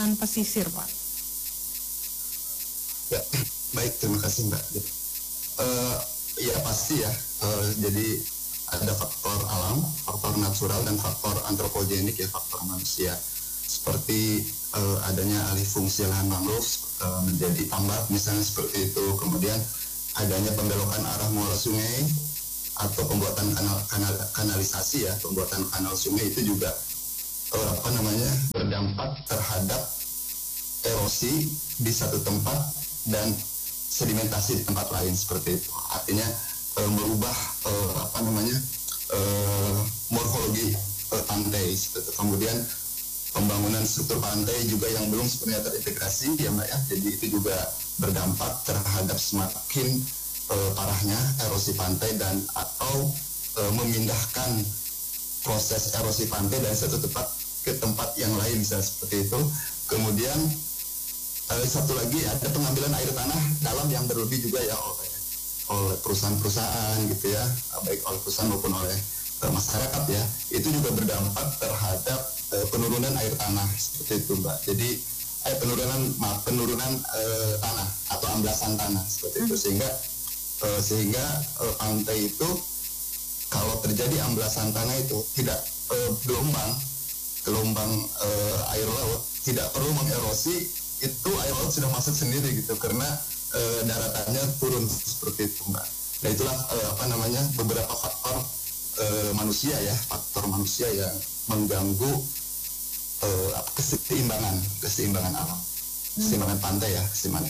pesisir, Pak? Ya, baik, terima kasih Mbak. Ya pasti ya. Jadi ada faktor alam, faktor natural, dan faktor antropogenik ya, faktor manusia. Seperti adanya alih fungsi lahan mangrove menjadi tambak misalnya seperti itu. Kemudian adanya pembelokan arah muara sungai atau pembuatan kanalisasi ya, pembuatan kanal sungai itu juga berdampak terhadap erosi di satu tempat dan sedimentasi di tempat lain seperti itu. Artinya merubah morfologi pantai seperti itu. Kemudian pembangunan struktur pantai juga yang belum sepenuhnya terintegrasi ya Mbak ya. Jadi itu juga berdampak terhadap semakin parahnya erosi pantai dan atau memindahkan proses erosi pantai dari satu tempat ke tempat yang lain misalnya seperti itu. Kemudian satu lagi ada pengambilan air tanah dalam yang berlebih juga ya oleh perusahaan-perusahaan gitu ya, baik oleh perusahaan maupun oleh masyarakat ya. Itu juga berdampak terhadap penurunan air tanah seperti itu Mbak. Jadi penurunan tanah atau amblasan tanah seperti itu sehingga pantai itu kalau terjadi amblasan tanah itu tidak gelombang air laut tidak perlu mengerosi, itu air laut sudah masuk sendiri gitu karena daratannya turun seperti itu Mbak. Nah itulah beberapa faktor manusia yang mengganggu keseimbangan alam, keseimbangan pantai ya, keseimbangan